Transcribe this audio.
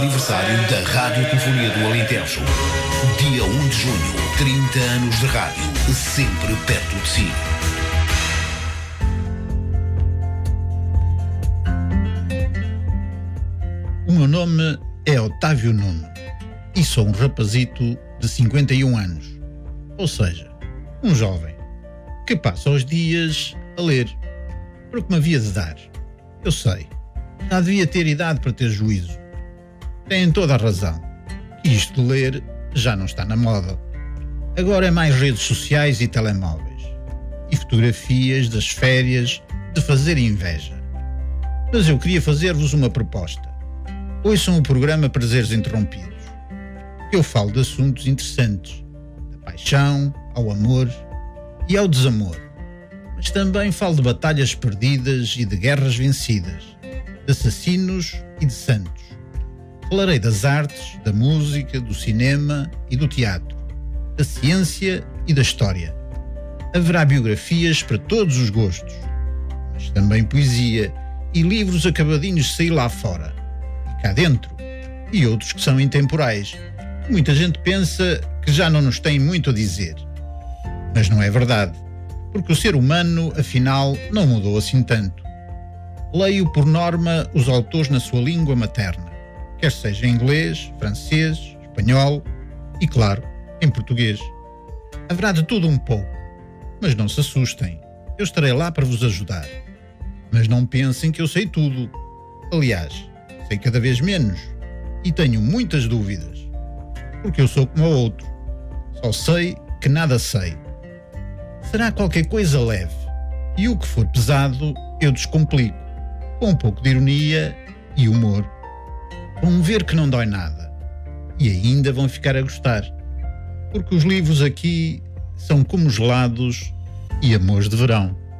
Aniversário da Radiotelefonia do Alentejo. Dia 1 de junho, 30 anos de rádio, sempre perto de si. O meu nome é Otávio Nuno e sou um rapazito de 51 anos, ou seja, um jovem, que passa os dias a ler, porque me havia de dar. Eu sei, já devia ter idade para ter juízo. Têm toda a razão, que isto de ler já não está na moda. Agora é mais redes sociais e telemóveis, e fotografias das férias de fazer inveja. Mas eu queria fazer-vos uma proposta. Ouçam o programa Prazeres Interrompidos. Eu falo de assuntos interessantes, da paixão, ao amor e ao desamor. Mas também falo de batalhas perdidas e de guerras vencidas, de assassinos e de santos. Falarei das artes, da música, do cinema e do teatro, da ciência e da história. Haverá biografias para todos os gostos, mas também poesia e livros acabadinhos de sair lá fora e cá dentro, e outros que são intemporais. Muita gente pensa que já não nos tem muito a dizer. Mas não é verdade, porque o ser humano, afinal, não mudou assim tanto. Leio, por norma, os autores na sua língua materna, quer seja em inglês, francês, espanhol e, claro, em português. Haverá de tudo um pouco, mas não se assustem, eu estarei lá para vos ajudar. Mas não pensem que eu sei tudo. Aliás, sei cada vez menos e tenho muitas dúvidas, porque eu sou como o outro, só sei que nada sei. Será qualquer coisa leve, e o que for pesado eu descomplico, com um pouco de ironia e humor. Vão ver que não dói nada e ainda vão ficar a gostar, porque os livros aqui são como gelados e amores de verão.